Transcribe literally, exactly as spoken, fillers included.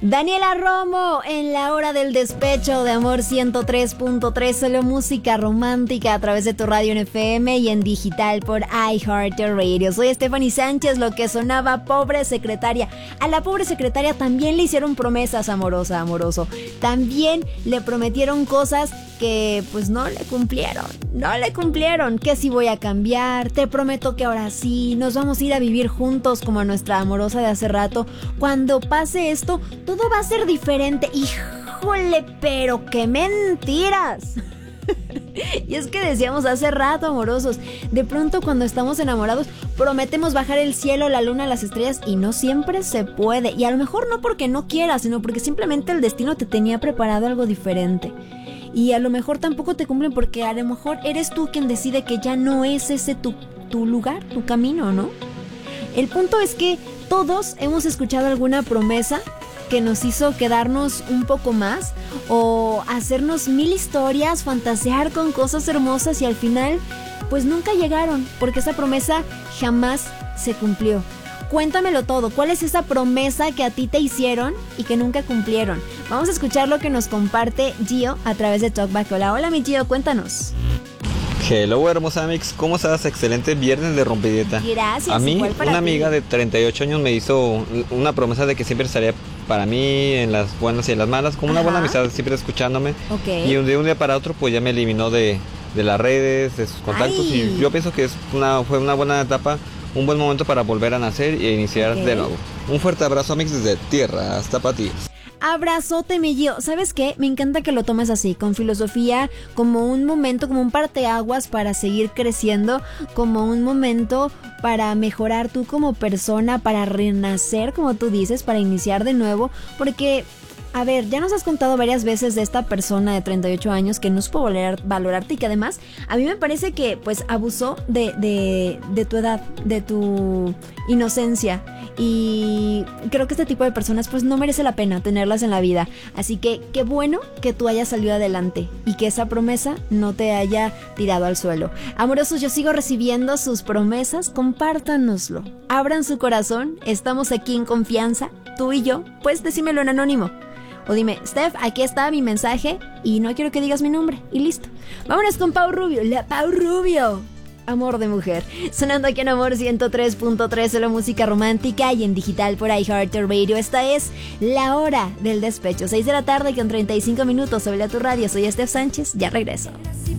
Daniela Romo en la hora del despecho de Amor ciento tres punto tres, solo música romántica a través de tu radio en F M y en digital por iHeartRadio. Soy Stephanie Sánchez, lo que sonaba Pobre Secretaria. A la pobre secretaria también le hicieron promesas, amorosa, amoroso. También le prometieron cosas que pues no le cumplieron, no le cumplieron. Que sí voy a cambiar, te prometo que ahora sí, nos vamos a ir a vivir juntos como nuestra amorosa de hace rato. Cuando pase esto, todo va a ser diferente. Híjole, pero qué mentiras. Y es que decíamos hace rato, amorosos, de pronto cuando estamos enamorados prometemos bajar el cielo, la luna, las estrellas, y no siempre se puede. Y a lo mejor no porque no quieras, sino porque simplemente el destino te tenía preparado algo diferente. Y a lo mejor tampoco te cumplen porque a lo mejor eres tú quien decide que ya no es ese tu, tu lugar, tu camino, ¿no? El punto es que todos hemos escuchado alguna promesa que nos hizo quedarnos un poco más o hacernos mil historias, fantasear con cosas hermosas y al final pues nunca llegaron porque esa promesa jamás se cumplió. Cuéntamelo todo, ¿cuál es esa promesa que a ti te hicieron y que nunca cumplieron? Vamos a escuchar lo que nos comparte Gio a través de Talkback. Hola, hola mi Gio, cuéntanos. Hello, hermosa mix, ¿cómo estás? Excelente viernes de rompidieta. Gracias. A mí, una ti. amiga de treinta y ocho años me hizo una promesa de que siempre estaría para mí en las buenas y en las malas, como una Ajá. buena amistad, siempre escuchándome. Okay. Y de un día para otro, pues ya me eliminó de, de las redes, de sus contactos. Ay. Y yo pienso que es una, fue una buena etapa, un buen momento para volver a nacer e iniciar Okay. de nuevo. Un fuerte abrazo, mix, desde tierra hasta Patillas. Abrazote, mi Gio. ¿Sabes qué? Me encanta que lo tomes así, con filosofía, como un momento, como un parteaguas para seguir creciendo, como un momento para mejorar tú como persona, para renacer, como tú dices, para iniciar de nuevo, porque... A ver, ya nos has contado varias veces de esta persona de treinta y ocho años que no supo valorar, valorarte y que además a mí me parece que pues abusó de, de, de tu edad, de tu inocencia, y creo que este tipo de personas pues no merece la pena tenerlas en la vida. Así que qué bueno que tú hayas salido adelante y que esa promesa no te haya tirado al suelo. Amorosos, yo sigo recibiendo sus promesas, compártanoslo, abran su corazón, estamos aquí en confianza, tú y yo, pues decímelo en anónimo. O dime, Steph, aquí está mi mensaje y no quiero que digas mi nombre. Y listo. Vámonos con Pau Rubio. La Pau Rubio. Amor de mujer. Sonando aquí en Amor ciento tres punto tres, solo música romántica y en digital por iHeartRadio. Esta es la hora del despecho. seis de la tarde con treinta y cinco minutos sobre tu radio. Soy Steph Sánchez. Ya regreso.